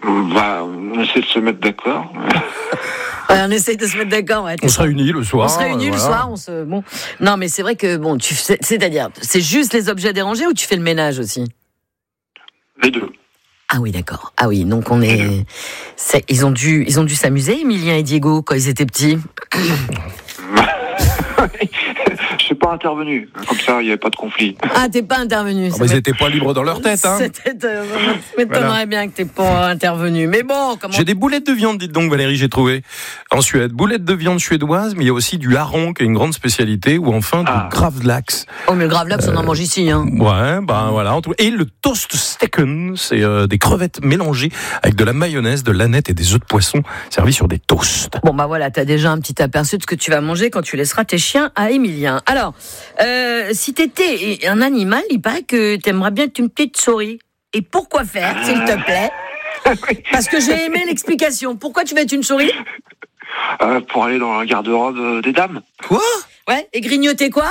On essaie de se mettre d'accord. Ouais, on essaye de se mettre d'accord. Ouais, on se réunit le soir. On se réunit le soir. Bon. Non, mais c'est vrai que c'est-à-dire, c'est juste les objets dérangés ou tu fais le ménage aussi? Les deux. Ah oui, d'accord. Ah oui, donc ils ont dû s'amuser, Emilien et Diego, quand ils étaient petits. Je suis pas intervenu. Comme ça, il n'y avait pas de conflit. Ah, t'es pas intervenu. Mais ils n'étaient pas libres dans leur tête. Hein. M'étonnerait bien que t'es pas intervenu. Mais bon, comment... J'ai des boulettes de viande, dites donc Valérie, j'ai trouvé en Suède. Boulettes de viande suédoise, mais il y a aussi du hareng qui est une grande spécialité, ou enfin du gravlax. Oh, mais le gravlax, on en mange ici. Hein. Ouais, voilà. Et le toaststeken, c'est des crevettes mélangées avec de la mayonnaise, de l'aneth et des œufs de poisson servis sur des toasts. Bon, voilà, t'as déjà un petit aperçu de ce que tu vas manger quand tu laisseras tes chiens à Emilien. Alors, si t'étais un animal, il paraît que t'aimerais bien être une petite souris. Et pourquoi faire, s'il te plaît? Parce que j'ai aimé l'explication. Pourquoi tu veux être une souris? Pour aller dans la garde-robe des dames. Quoi? Ouais, et grignoter quoi?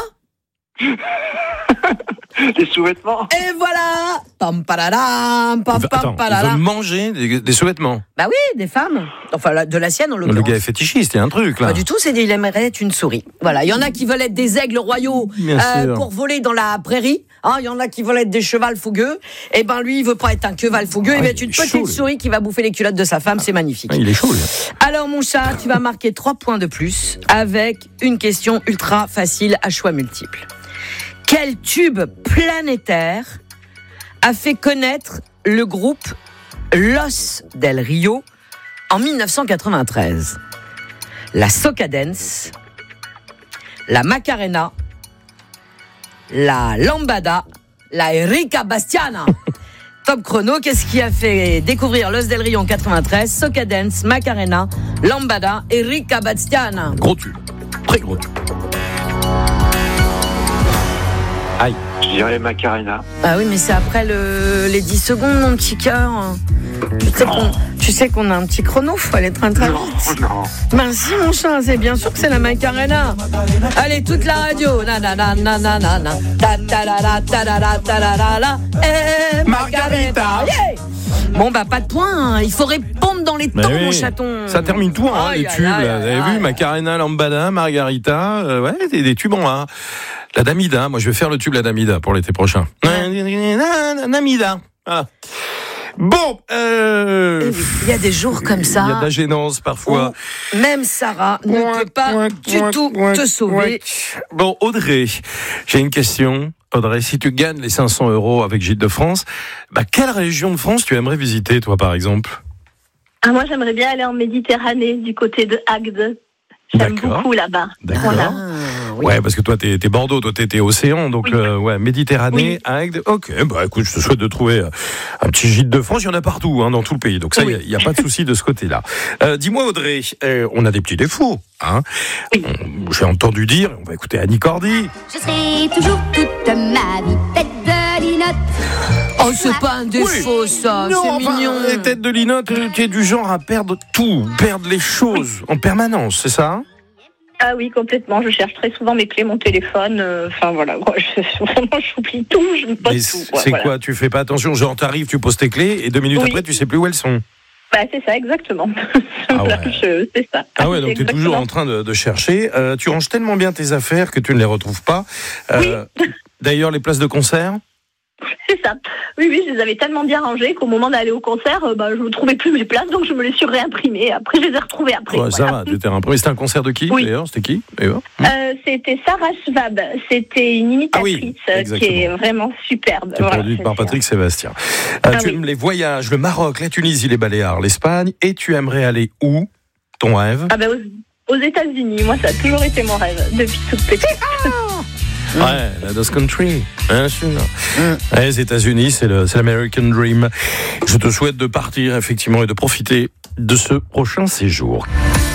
Des sous-vêtements. Et voilà. Pam paladam, pam pam paladam. Il veut manger des sous-vêtements. Bah oui, des femmes. Enfin, de la sienne, en l'occurrence. Le gars est fétichiste, il y a un truc là. Pas du tout, il aimerait être une souris. Voilà, il y en a qui veulent être des aigles royaux pour voler dans la prairie. Il y en a qui veulent être des chevals fougueux. Et ben lui, il veut pas être un cheval fougueux, il veut être une petite souris qui va bouffer les culottes de sa femme, c'est magnifique. Il est chaud, lui. Alors mon chat, tu vas marquer 3 points de plus avec une question ultra facile à choix multiples. Quel tube planétaire a fait connaître le groupe Los del Rio en 1993? La Soca Dance, la Macarena, la Lambada, la Erika Bastiana. Top chrono, qu'est-ce qui a fait découvrir Los del Rio en 93? Soca Dance, Macarena, Lambada, Erika Bastiana. Gros tube, très gros tube. Aïe. Je dirais Macarena. Ah oui, mais c'est après les 10 secondes, mon petit cœur. Tu sais qu'on a un petit chrono, faut aller très vite. Non. Ben si, mon chat, c'est bien sûr que c'est la Macarena. Allez, toute la radio. Na na na na na na na. Ta ta la la ta la la ta la la la. Margarita. Yeah. Bon, pas de point. Hein. Il faut répondre dans les temps, mon chaton. Ça termine tout, les tubes. Vous avez vu, Macarena, Lambada, Margarita. Des tubes en A. La Damida, moi je vais faire le tube La Damida pour l'été prochain. Damida. Voilà. Bon, il y a des jours comme ça. Il y a de la gênance parfois. Même Sarah ne peut pas du tout te sauver. Bon, Audrey, j'ai une question. Audrey, si tu gagnes les 500 € avec Gîtes de France, quelle région de France tu aimerais visiter, toi, par exemple? Moi, j'aimerais bien aller en Méditerranée, du côté de Agde. J'aime beaucoup là-bas. D'accord. Voilà. Oui. Ouais, parce que toi, t'es Bordeaux, toi, t'es océan, donc Méditerranée, Agde. Ok, écoute, je te souhaite de trouver un petit Gîte de France. Il y en a partout, dans tout le pays. Donc ça, il n'y a pas de souci de ce côté-là. Dis-moi, Audrey, on a des petits défauts, hein. Oui. J'ai entendu dire, on va écouter Annie Cordy. Je serai toujours toute ma vie tête de linotte. Oh, c'est pas un défaut, ça. Non, c'est mignon. Les têtes de linotte, tu es du genre à perdre tout, perdre les choses en permanence, c'est ça? Ah oui, complètement. Je cherche très souvent mes clés, mon téléphone. Voilà. Vraiment, j'oublie tout. Je ne pose tout. C'est quoi? Tu fais pas attention, genre t'arrives, tu poses tes clés et 2 minutes après, tu sais plus où elles sont. C'est ça, exactement. Ah ouais. C'est ça. Ah ouais, donc tu es toujours en train de chercher. Tu ranges tellement bien tes affaires que tu ne les retrouves pas. D'ailleurs, les places de concert? C'est ça. Oui, je les avais tellement bien rangées qu'au moment d'aller au concert, je ne trouvais plus mes places, donc je me les suis réimprimées. Après, je les ai retrouvées après. Ouais, ça va, tu t'es réimprimé. C'était un concert de qui, d'ailleurs? C'était qui, d'ailleurs? C'était Sarah Schwab. C'était une imitatrice qui est vraiment superbe. Qui est produite par Patrick Sébastien. Tu aimes les voyages, le Maroc, la Tunisie, les Baléares, l'Espagne, et tu aimerais aller où? Ton rêve? Aux États-Unis. Moi, ça a toujours été mon rêve, depuis toute petite. Ouais, la Dust Country, bien sûr. Les États-Unis, c'est l'American Dream. Je te souhaite de partir, effectivement, et de profiter de ce prochain séjour.